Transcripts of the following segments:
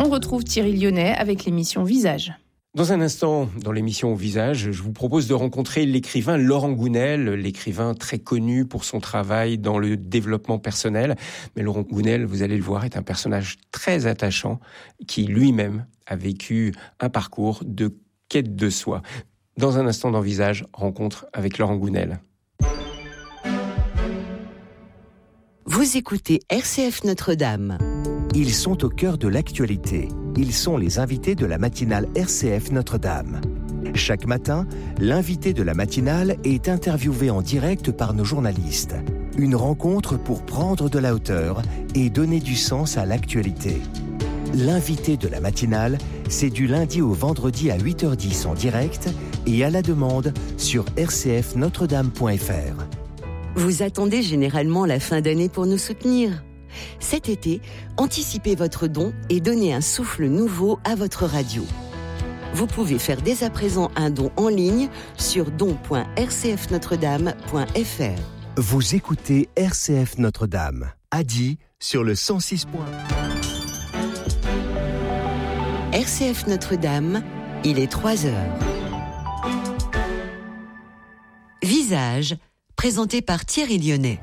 on retrouve Thierry Lyonnais avec l'émission Visage. Dans un instant, dans l'émission Visage, je vous propose de rencontrer l'écrivain Laurent Gounelle, l'écrivain très connu pour son travail dans le développement personnel. Mais Laurent Gounelle, vous allez le voir, est un personnage très attachant qui lui-même a vécu un parcours de quête de soi. Dans un instant dans Visage, rencontre avec Laurent Gounelle. Vous écoutez RCF Notre-Dame. Ils sont au cœur de l'actualité. Ils sont les invités de la matinale RCF Notre-Dame. Chaque matin, l'invité de la matinale est interviewé en direct par nos journalistes. Une rencontre pour prendre de la hauteur et donner du sens à l'actualité. L'invité de la matinale, c'est du lundi au vendredi à 8h10 en direct et à la demande sur rcfnotredame.fr. Vous attendez généralement la fin d'année pour nous soutenir. Cet été, anticipez votre don et donnez un souffle nouveau à votre radio. Vous pouvez faire dès à présent un don en ligne sur don.rcfnotredame.fr. Vous écoutez RCF Notre-Dame, à Die sur le 106. RCF Notre-Dame, il est 3h. Visage, présenté par Thierry Lyonnais.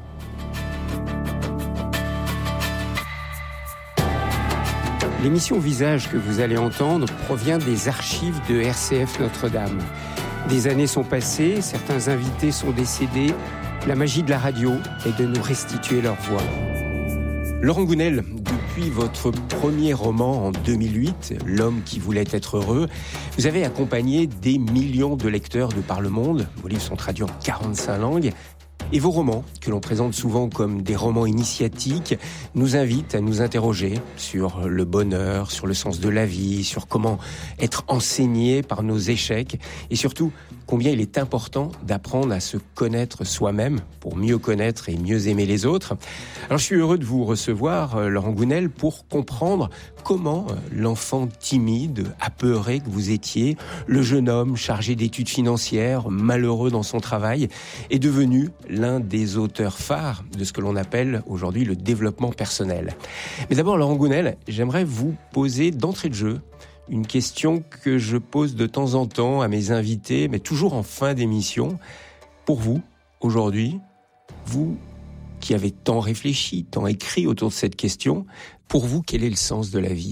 L'émission Visage que vous allez entendre provient des archives de RCF Notre-Dame. Des années sont passées, certains invités sont décédés. La magie de la radio est de nous restituer leur voix. Laurent Gounelle, depuis votre premier roman en 2008, L'homme qui voulait être heureux, vous avez accompagné des millions de lecteurs de par le monde. Vos livres sont traduits en 45 langues. Et vos romans, que l'on présente souvent comme des romans initiatiques, nous invitent à nous interroger sur le bonheur, sur le sens de la vie, sur comment être enseigné par nos échecs et surtout combien il est important d'apprendre à se connaître soi-même pour mieux connaître et mieux aimer les autres. Alors je suis heureux de vous recevoir, Laurent Gounelle, pour comprendre comment l'enfant timide, apeuré que vous étiez, le jeune homme chargé d'études financières, malheureux dans son travail, est devenu l'un des auteurs phares de ce que l'on appelle aujourd'hui le développement personnel. Mais d'abord, Laurent Gounelle, j'aimerais vous poser d'entrée de jeu une question que je pose de temps en temps à mes invités, mais toujours en fin d'émission. Pour vous, aujourd'hui, vous qui avez tant réfléchi, tant écrit autour de cette question, pour vous, quel est le sens de la vie ?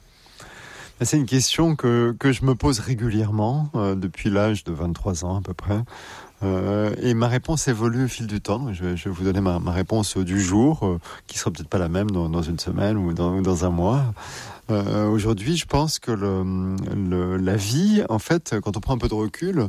C'est une question que je me pose régulièrement, depuis l'âge de 23 ans à peu près. Et ma réponse évolue au fil du temps. Je vais vous donner ma réponse du jour, qui sera peut-être pas la même dans une semaine ou dans un mois. Aujourd'hui, je pense que la vie, en fait, quand on prend un peu de recul,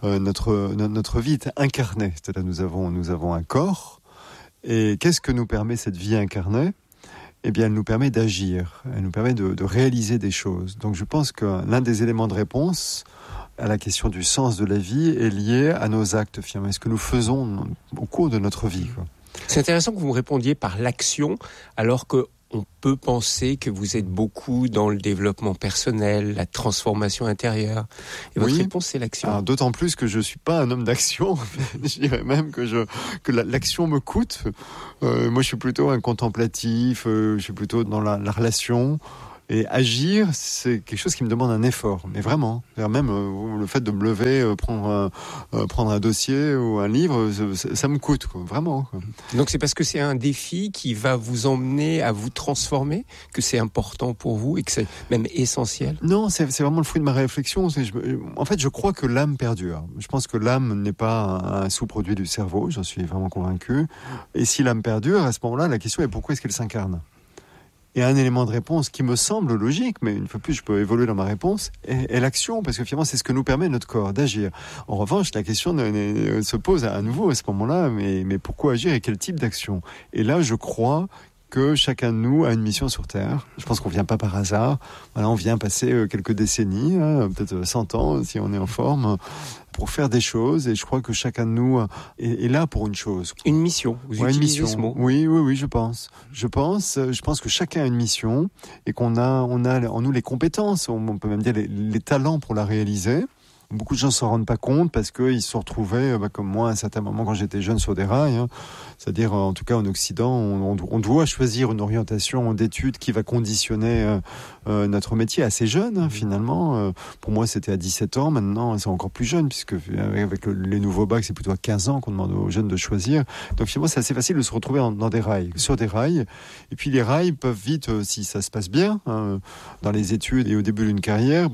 notre vie est incarnée. C'est-à-dire nous avons un corps. Et qu'est-ce que nous permet cette vie incarnée ? Eh bien, elle nous permet d'agir. Elle nous permet de réaliser des choses. Donc, je pense que l'un des éléments de réponse à la question du sens de la vie est lié à nos actes, finalement. Est-ce que nous faisons au cours de notre vie, quoi. C'est intéressant que vous me répondiez par l'action, alors que on peut penser que vous êtes beaucoup dans le développement personnel, la transformation intérieure. Et votre réponse, c'est l'action. Alors, d'autant plus que je suis pas un homme d'action. Je dirais même que l'action me coûte. Moi, je suis plutôt un contemplatif. Je suis plutôt dans la relation. Et agir, c'est quelque chose qui me demande un effort, mais vraiment. Même le fait de me lever, prendre un dossier ou un livre, ça me coûte, quoi, vraiment. Quoi. Donc c'est parce que c'est un défi qui va vous emmener à vous transformer, que c'est important pour vous et que c'est même essentiel ? Non, c'est vraiment le fruit de ma réflexion. En fait, je crois que l'âme perdure. Je pense que l'âme n'est pas un sous-produit du cerveau, j'en suis vraiment convaincu. Et si l'âme perdure, à ce moment-là, la question est pourquoi est-ce qu'elle s'incarne ? Et un élément de réponse qui me semble logique, mais une fois de plus, je peux évoluer dans ma réponse, est l'action, parce que finalement, c'est ce que nous permet notre corps d'agir. En revanche, la question se pose à nouveau à ce moment-là, mais pourquoi agir et quel type d'action ? Et là, je crois que chacun de nous a une mission sur Terre. Je pense qu'on vient pas par hasard. Voilà, on vient passer quelques décennies, peut-être 100 ans, si on est en forme, pour faire des choses, et je crois que chacun de nous est là pour une chose. Une mission, vous utilisez ce mot. Oui, je pense. Je pense que chacun a une mission, et qu'on a en nous les compétences, on peut même dire les talents pour la réaliser. Beaucoup de gens s'en rendent pas compte parce qu'ils se sont retrouvés, comme moi, à un certain moment quand j'étais jeune sur des rails. C'est-à-dire, en tout cas en Occident, on doit choisir une orientation d'études qui va conditionner notre métier assez jeune, finalement. Pour moi, c'était à 17 ans. Maintenant, c'est encore plus jeune, puisque avec les nouveaux bacs, c'est plutôt à 15 ans qu'on demande aux jeunes de choisir. Donc finalement, c'est assez facile de se retrouver dans des rails, sur des rails. Et puis les rails peuvent vite, si ça se passe bien, dans les études et au début d'une carrière,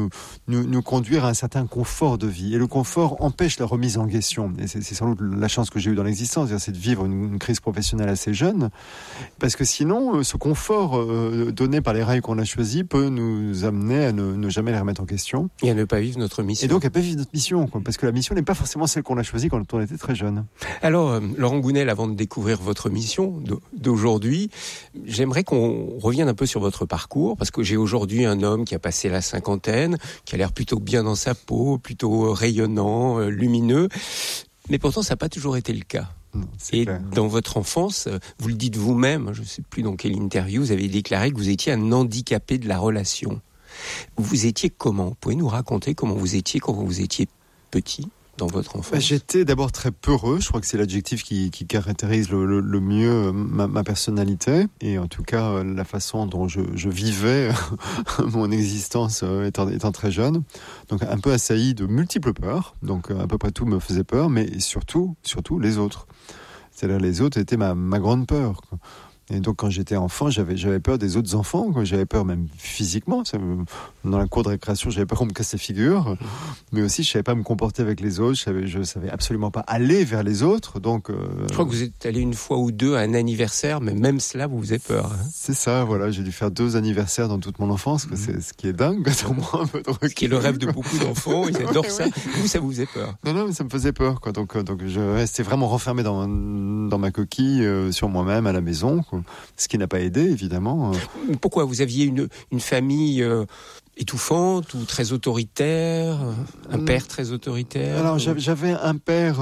nous conduire à un certain confort de vie. Et le confort empêche la remise en question. Et c'est sans doute la chance que j'ai eue dans l'existence, c'est de vivre une crise professionnelle assez jeune. Parce que sinon, ce confort donné par les rails qu'on a choisis peut nous amener à ne jamais les remettre en question. Et à ne pas vivre notre mission. Et donc à ne pas vivre notre mission, parce que la mission n'est pas forcément celle qu'on a choisie quand on était très jeune. Alors, Laurent Gounel, avant de découvrir votre mission d'aujourd'hui, j'aimerais qu'on revienne un peu sur votre parcours, parce que j'ai aujourd'hui un homme qui a passé la cinquantaine, qui a l'air plutôt bien dans sa peau, plutôt rayonnant, lumineux, mais pourtant ça n'a pas toujours été le cas. Non, et clair. Dans votre enfance, vous le dites vous-même, je ne sais plus dans quelle interview, vous avez déclaré que vous étiez un handicapé de la relation. Vous étiez comment ? Vous pouvez nous raconter comment vous étiez quand vous étiez petit dans votre enfance ? J'étais d'abord très peureux, je crois que c'est l'adjectif qui caractérise le mieux ma personnalité, et en tout cas la façon dont je vivais mon existence étant très jeune. Donc un peu assailli de multiples peurs, donc à peu près tout me faisait peur, mais surtout les autres. C'est-à-dire les autres étaient ma grande peur, quoi. Et donc quand j'étais enfant, j'avais peur des autres enfants, quoi. J'avais peur même physiquement. Dans la cour de récréation, j'avais peur qu'on me casse la figure, mais aussi je savais pas me comporter avec les autres. Je savais absolument pas aller vers les autres. Donc je crois que vous êtes allé une fois ou deux à un anniversaire, mais même cela vous faisait peur. C'est ça, voilà. J'ai dû faire 2 anniversaires dans toute mon enfance, c'est ce qui est dingue. Pour moi, un peu de recul. Ce qui est le rêve de beaucoup d'enfants, ils adorent ça. Vous, ça vous faisait peur? Non, mais ça me faisait peur, quoi. Donc je restais vraiment renfermé dans ma coquille, sur moi-même à la maison, quoi. Ce qui n'a pas aidé, évidemment. Pourquoi ? Vous aviez une famille étouffante ou très autoritaire, un père très autoritaire? Alors j'avais un père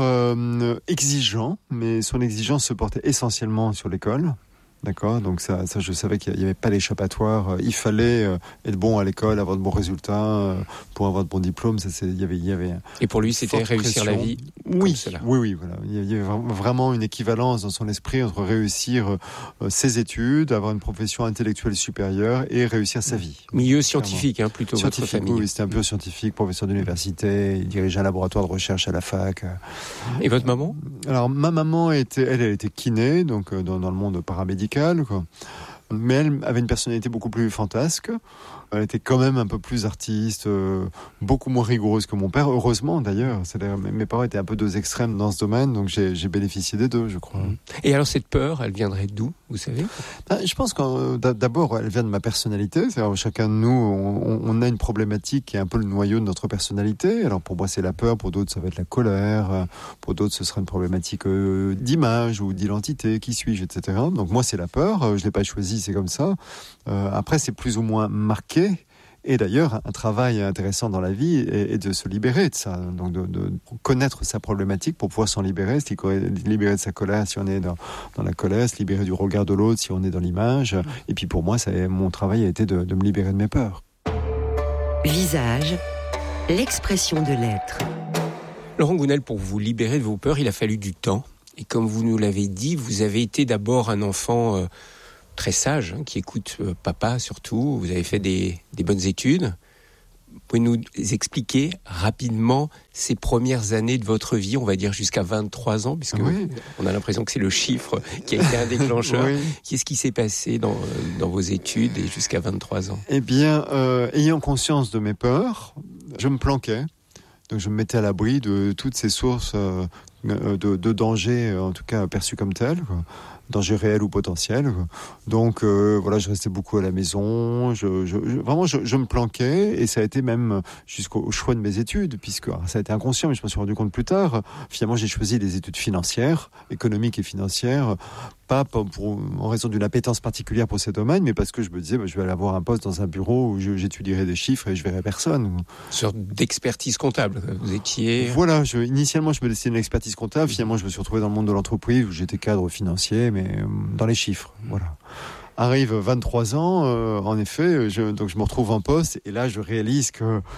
exigeant, mais son exigence se portait essentiellement sur l'école. D'accord, donc ça, je savais qu'il n'y avait pas d'échappatoire. Il fallait être bon à l'école, avoir de bons résultats pour avoir de bons diplômes. Il y avait. Et pour lui, c'était réussir la vie. Oui, voilà. Il y avait vraiment une équivalence dans son esprit entre réussir ses études, avoir une profession intellectuelle supérieure et réussir sa vie. Milieu scientifique, plutôt scientifique, votre famille. Oui, c'était un peu scientifique, professeur d'université. Il dirigeait un laboratoire de recherche à la fac. Et votre maman ? Alors ma maman elle était kiné, donc dans le monde paramédical. Quoi. Mais elle avait une personnalité beaucoup plus fantasque. Elle était quand même un peu plus artiste, beaucoup moins rigoureuse que mon père, heureusement d'ailleurs. C'est-à-dire, mes parents étaient un peu 2 extrêmes dans ce domaine, donc j'ai bénéficié des 2, je crois. Et alors cette peur, elle viendrait d'où, vous savez ? Je pense que d'abord, elle vient de ma personnalité. C'est-à-dire, chacun de nous, on a une problématique qui est un peu le noyau de notre personnalité. Alors pour moi, c'est la peur, pour d'autres, ça va être la colère, pour d'autres, ce sera une problématique d'image ou d'identité, qui suis-je, etc. Donc moi, c'est la peur, je l'ai pas choisi, c'est comme ça. Après, c'est plus ou moins marqué. Et d'ailleurs, un travail intéressant dans la vie est de se libérer de ça, donc de connaître sa problématique pour pouvoir s'en libérer, se libérer de sa colère si on est dans la colère, se libérer du regard de l'autre si on est dans l'image. Et puis pour moi, mon travail a été de me libérer de mes peurs. Visage, l'expression de l'être. Laurent Gounel, pour vous libérer de vos peurs, il a fallu du temps. Et comme vous nous l'avez dit, vous avez été d'abord un enfant très sage, qui écoute papa surtout. Vous avez fait des bonnes études. Vous pouvez nous expliquer rapidement ces premières années de votre vie, on va dire jusqu'à 23 ans, puisque on a l'impression que c'est le chiffre qui a été un déclencheur. Oui. Qu'est-ce qui s'est passé dans vos études et jusqu'à 23 ans ? Eh bien, ayant conscience de mes peurs, je me planquais. Donc je me mettais à l'abri de toutes ces sources de danger, en tout cas perçues comme telles, quoi. Danger réel ou potentiel. Donc voilà, je restais beaucoup à la maison. Vraiment, je me planquais, et ça a été même jusqu'au choix de mes études, puisque ça a été inconscient, mais je me suis rendu compte plus tard. Finalement, j'ai choisi des études financières, économiques et financières, pas en raison d'une appétence particulière pour ces domaines, mais parce que je me disais, je vais aller avoir un poste dans un bureau où j'étudierai des chiffres et je verrai personne. Une sorte d'expertise comptable, vous étiez... Voilà, initialement, je me destinais à l'expertise comptable. Finalement, je me suis retrouvé dans le monde de l'entreprise où j'étais cadre financier, mais dans les chiffres, voilà. Arrive 23 ans, en effet, donc je me retrouve en poste, et là, je réalise que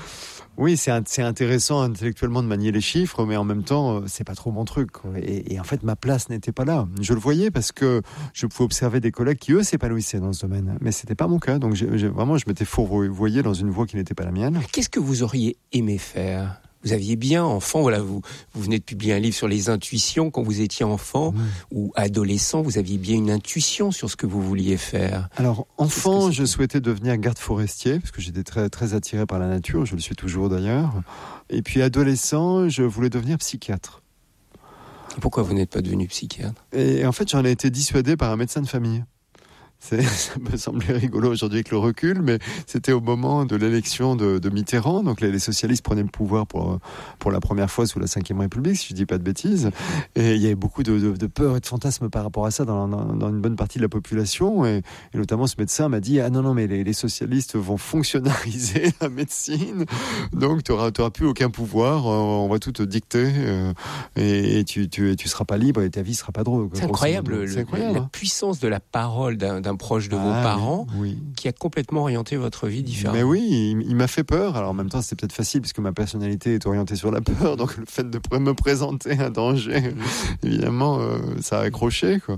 Oui, c'est intéressant intellectuellement de manier les chiffres, mais en même temps, c'est pas trop mon truc, quoi. Et en fait, ma place n'était pas là. Je le voyais parce que je pouvais observer des collègues qui, eux, s'épanouissaient dans ce domaine. Mais c'était pas mon cas. Donc, vraiment, je m'étais fourvoyé dans une voie qui n'était pas la mienne. Qu'est-ce que vous auriez aimé faire ? Vous aviez bien, enfant, voilà, vous venez de publier un livre sur les intuitions. Quand vous étiez enfant ou adolescent, vous aviez bien une intuition sur ce que vous vouliez faire. Alors, enfant, je souhaitais devenir garde forestier, parce que j'étais très, très attiré par la nature, je le suis toujours d'ailleurs. Et puis, adolescent, je voulais devenir psychiatre. Pourquoi vous n'êtes pas devenu psychiatre ? Et en fait, j'en ai été dissuadé par un médecin de famille. Ça me semblait rigolo aujourd'hui avec le recul, mais c'était au moment de l'élection de Mitterrand. Donc les socialistes prenaient le pouvoir pour la première fois sous la Ve République, si je dis pas de bêtises. Et il y avait beaucoup de peur et de fantasmes par rapport à ça dans une bonne partie de la population. Et notamment ce médecin m'a dit « Ah non, mais les socialistes vont fonctionnariser la médecine, donc tu auras plus aucun pouvoir, on va tout te dicter et tu seras pas libre et ta vie sera pas drôle. » C'est incroyable, la puissance de la parole d'un proche de vos parents qui a complètement orienté votre vie différemment. Mais oui, il m'a fait peur. Alors en même temps, c'est peut-être facile puisque ma personnalité est orientée sur la peur. Donc le fait de me présenter un danger, évidemment, ça a accroché, quoi.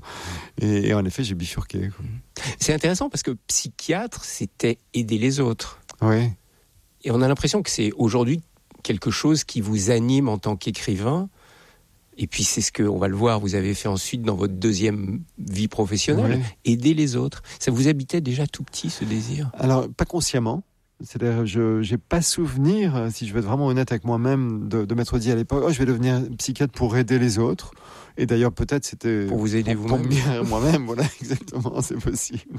Et en effet, j'ai bifurqué, quoi. C'est intéressant parce que psychiatre, c'était aider les autres. Oui. Et on a l'impression que c'est aujourd'hui quelque chose qui vous anime en tant qu'écrivain. Et puis c'est ce que, on va le voir, vous avez fait ensuite dans votre deuxième vie professionnelle, aider les autres. Ça vous habitait déjà tout petit, ce désir ? Alors, pas consciemment. C'est-à-dire, je n'ai pas souvenir, si je veux être vraiment honnête avec moi-même, de m'être dit à l'époque, je vais devenir psychiatre pour aider les autres. Et d'ailleurs, peut-être c'était... Pour vous aider vous-même. Pour me guérir moi-même, voilà, exactement, c'est possible.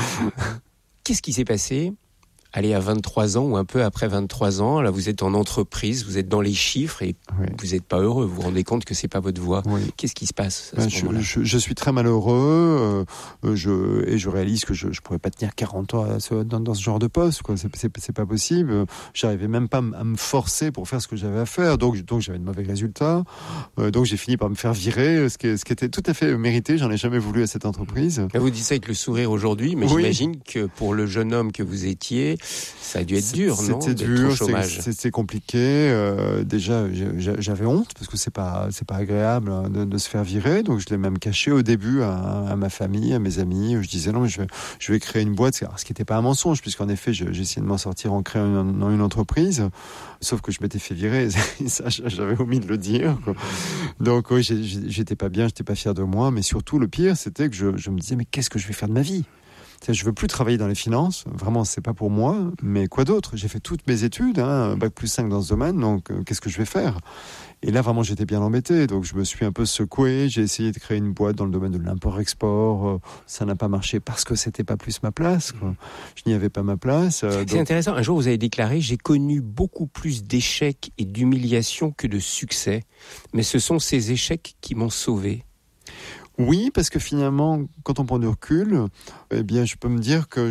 Qu'est-ce qui s'est passé ? Allez, à 23 ans ou un peu après 23 ans, là vous êtes en entreprise, vous êtes dans les chiffres et vous n'êtes pas heureux, vous vous rendez compte que c'est pas votre voie. Oui. Qu'est-ce qui se passe à ce moment-là ? Je suis très malheureux et je réalise que je pourrais pas tenir 40 ans dans ce genre de poste, quoi. C'est pas possible. J'arrivais même pas à me forcer pour faire ce que j'avais à faire, donc j'avais de mauvais résultats. Donc j'ai fini par me faire virer, ce qui était tout à fait mérité. J'en ai jamais voulu à cette entreprise. Là, vous dites ça avec le sourire aujourd'hui, mais j'imagine que pour le jeune homme que vous étiez, ça a dû être dur, non ? C'était dur, c'était compliqué. Déjà, j'avais honte parce que c'est pas agréable de se faire virer. Donc, je l'ai même caché au début à ma famille, à mes amis. Je disais non, mais je vais créer une boîte. Alors, ce qui n'était pas un mensonge, puisqu'en effet, j'essayais de m'en sortir en créant une entreprise. Sauf que je m'étais fait virer. Ça, j'avais omis de le dire, quoi. Donc, oui, j'étais pas bien, j'étais pas fier de moi. Mais surtout, le pire, c'était que je me disais, mais qu'est-ce que je vais faire de ma vie ? Je veux plus travailler dans les finances, vraiment c'est pas pour moi, mais quoi d'autre ? J'ai fait toutes mes études, Bac+5 dans ce domaine, donc qu'est-ce que je vais faire ? Et là vraiment j'étais bien embêté, donc je me suis un peu secoué, j'ai essayé de créer une boîte dans le domaine de l'import-export, ça n'a pas marché parce que c'était pas plus ma place, quoi. Je n'y avais pas ma place. C'est intéressant, un jour vous avez déclaré « J'ai connu beaucoup plus d'échecs et d'humiliations que de succès, mais ce sont ces échecs qui m'ont sauvé ». Oui, parce que finalement, quand on prend du recul, eh bien, je peux me dire que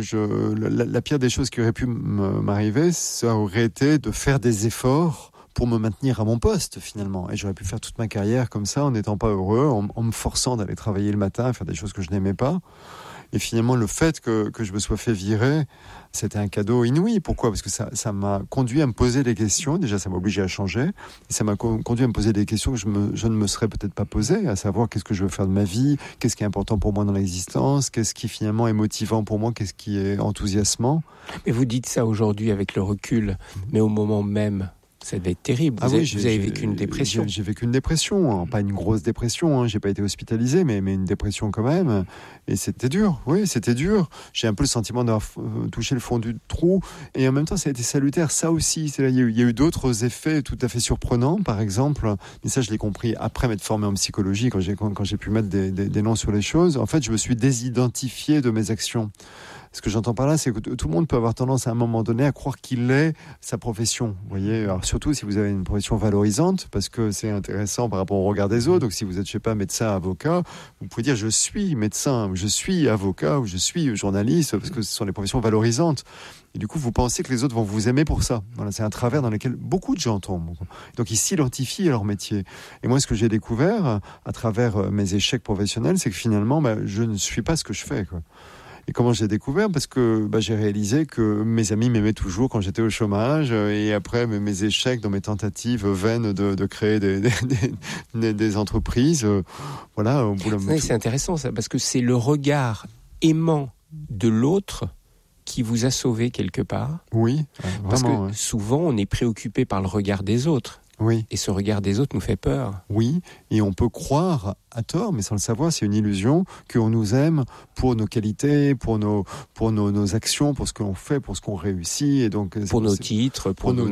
la pire des choses qui aurait pu m'arriver, ça aurait été de faire des efforts pour me maintenir à mon poste, finalement. Et j'aurais pu faire toute ma carrière comme ça, en n'étant pas heureux, en me forçant d'aller travailler le matin, faire des choses que je n'aimais pas. Et finalement, le fait que je me sois fait virer, c'était un cadeau inouï. Pourquoi ? Parce que ça m'a conduit à me poser des questions. Déjà, ça m'a obligé à changer. Et ça m'a conduit à me poser des questions que je ne me serais peut-être pas posées, à savoir qu'est-ce que je veux faire de ma vie, qu'est-ce qui est important pour moi dans l'existence, qu'est-ce qui finalement est motivant pour moi, qu'est-ce qui est enthousiasmant. Mais vous dites ça aujourd'hui avec le recul, mais au moment même... Ça devait être terrible. Vous avez vécu une dépression. J'ai vécu une dépression, pas une grosse dépression. J'ai pas été hospitalisé, mais une dépression quand même. Et c'était dur. Oui, c'était dur. J'ai un peu le sentiment d'avoir touché le fond du trou. Et en même temps, ça a été salutaire. Ça aussi, il y a eu d'autres effets tout à fait surprenants. Par exemple, mais ça, je l'ai compris après m'être formé en psychologie, quand j'ai pu mettre des noms sur les choses. En fait, je me suis désidentifié de mes actions. Ce que j'entends par là, c'est que tout le monde peut avoir tendance à un moment donné à croire qu'il est sa profession. Vous voyez, alors surtout si vous avez une profession valorisante, parce que c'est intéressant par rapport au regard des autres. Donc si vous êtes, je sais pas, médecin, avocat, vous pouvez dire je suis médecin, je suis avocat, ou je suis journaliste, parce que ce sont des professions valorisantes. Et du coup, vous pensez que les autres vont vous aimer pour ça. Voilà, c'est un travers dans lequel beaucoup de gens tombent. Donc ils s'identifient à leur métier. Et moi, ce que j'ai découvert à travers mes échecs professionnels, c'est que finalement, je ne suis pas ce que je fais, quoi. Et comment j'ai découvert ? Parce que j'ai réalisé que mes amis m'aimaient toujours quand j'étais au chômage, et après mes échecs dans mes tentatives vaines de créer des entreprises, voilà, au bout d'un moment. C'est intéressant ça, parce que c'est le regard aimant de l'autre qui vous a sauvé quelque part. Oui, parce vraiment. Que souvent on est préoccupé par le regard des autres. Oui. Et ce regard des autres nous fait peur. Oui, et on peut croire à tort, mais sans le savoir, c'est une illusion, qu'on nous aime pour nos qualités, pour nos actions, pour ce qu'on fait, pour ce qu'on réussit, et donc pour nos titres,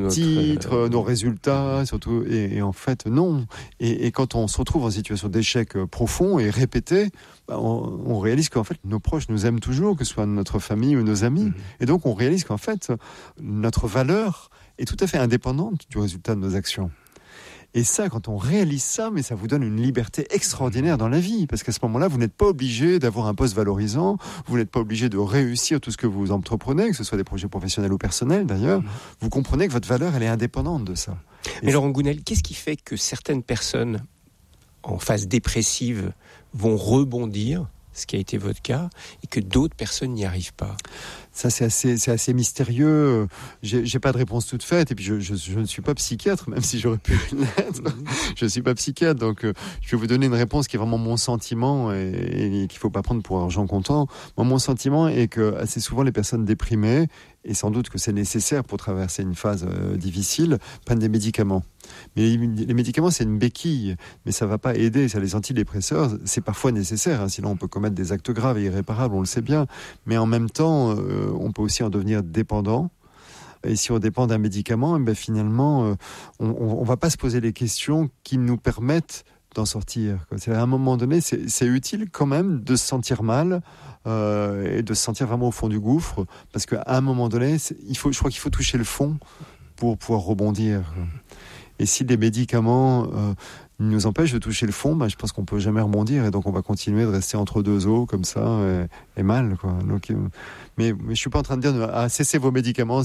nos résultats, surtout. Et en fait, non. Et quand on se retrouve en situation d'échec profond et répété, on réalise qu'en fait nos proches nous aiment toujours, que ce soit notre famille ou nos amis. Et donc on réalise qu'en fait notre valeur est tout à fait indépendante du résultat de nos actions. Et ça, quand on réalise ça, mais ça vous donne une liberté extraordinaire dans la vie, parce qu'à ce moment-là, vous n'êtes pas obligé d'avoir un poste valorisant, vous n'êtes pas obligé de réussir tout ce que vous entreprenez, que ce soit des projets professionnels ou personnels d'ailleurs. Vous comprenez que votre valeur, elle est indépendante de ça. Mais Laurent Gounelle, qu'est-ce qui fait que certaines personnes en phase dépressive vont rebondir, ce qui a été votre cas, et que d'autres personnes n'y arrivent pas ? Ça, c'est assez mystérieux. J'ai pas de réponse toute faite. Et puis, je ne suis pas psychiatre, même si j'aurais pu l'être. Je ne suis pas psychiatre. Donc, je vais vous donner une réponse qui est vraiment mon sentiment et qu'il ne faut pas prendre pour argent comptant. Mon sentiment est que assez souvent, les personnes déprimées, et sans doute que c'est nécessaire pour traverser une phase difficile, prennent des médicaments. Mais les médicaments, c'est une béquille, mais ça ne va pas aider. Les antidépresseurs, c'est parfois nécessaire, hein, sinon on peut commettre des actes graves et irréparables, on le sait bien. Mais en même temps, on peut aussi en devenir dépendant. Et si on dépend d'un médicament, finalement, on ne va pas se poser les questions qui nous permettent d'en sortir. À un moment donné, c'est utile quand même de se sentir mal et de se sentir vraiment au fond du gouffre, parce qu'à un moment donné, je crois qu'il faut toucher le fond pour pouvoir rebondir. Et si les médicaments nous empêchent de toucher le fond, je pense qu'on ne peut jamais rebondir, et donc on va continuer de rester entre deux eaux comme ça, et mal, quoi. Donc, mais je ne suis pas en train de dire cessez vos médicaments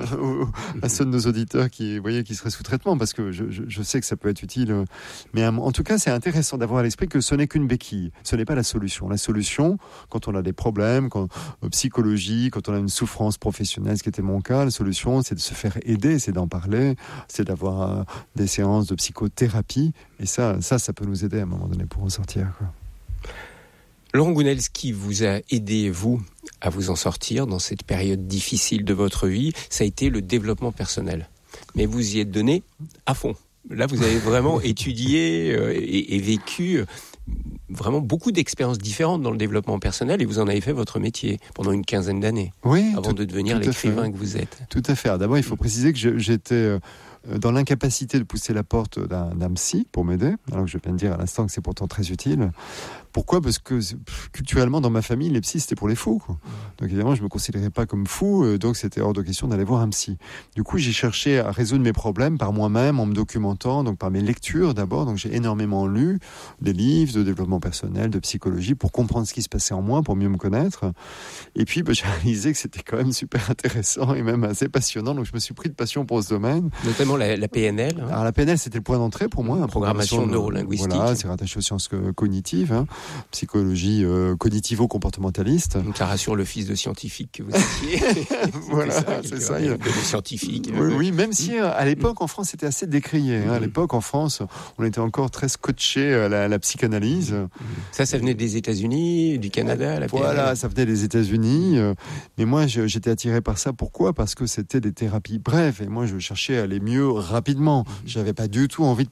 à ceux de nos auditeurs qui seraient sous traitement, parce que je sais que ça peut être utile. Mais en tout cas, c'est intéressant d'avoir à l'esprit que ce n'est qu'une béquille. Ce n'est pas la solution. La solution, quand on a des problèmes, psychologiques, quand on a une souffrance professionnelle, ce qui était mon cas, la solution, c'est de se faire aider, c'est d'en parler, c'est d'avoir des séances de psychothérapie. Et ça peut nous aider à un moment donné pour en sortir, quoi. Laurent Gounelle, ce qui vous a aidé, vous, à vous en sortir dans cette période difficile de votre vie, ça a été le développement personnel. Mais vous y êtes donné à fond. Là, vous avez vraiment étudié et vécu vraiment beaucoup d'expériences différentes dans le développement personnel, et vous en avez fait votre métier pendant une quinzaine d'années, avant de devenir l'écrivain que vous êtes. Tout à fait. Alors, d'abord, il faut préciser que j'étais dans l'incapacité de pousser la porte d'un psy pour m'aider, alors que je viens de dire à l'instant que c'est pourtant très utile. Pourquoi ? Parce que culturellement, dans ma famille, les psys, c'était pour les fous, quoi. Donc évidemment, je ne me considérais pas comme fou, donc c'était hors de question d'aller voir un psy. Du coup, j'ai cherché à résoudre mes problèmes par moi-même, en me documentant, donc par mes lectures d'abord. Donc j'ai énormément lu des livres de développement personnel, de psychologie, pour comprendre ce qui se passait en moi, pour mieux me connaître. Et puis, j'ai réalisé que c'était quand même super intéressant et même assez passionnant. Donc je me suis pris de passion pour ce domaine. Notamment la PNL. Alors la PNL, c'était le point d'entrée pour moi. Programmation neurolinguistique. Voilà, c'est rattaché aux sciences cognitives, hein. Psychologie cognitivo-comportementaliste. Donc ça rassure le fils de scientifique que vous étiez. Voilà, c'est ça. Le scientifique. Oui, même si à l'époque en France c'était assez décrié. À l'époque en France, on était encore très scotché à la psychanalyse. Ça venait des États-Unis, du Canada, la PNL. Voilà, ça venait des États-Unis. Mais moi, j'étais attiré par ça. Pourquoi ? Parce que c'était des thérapies brèves, et moi, je cherchais à aller mieux rapidement. J'avais pas du tout envie de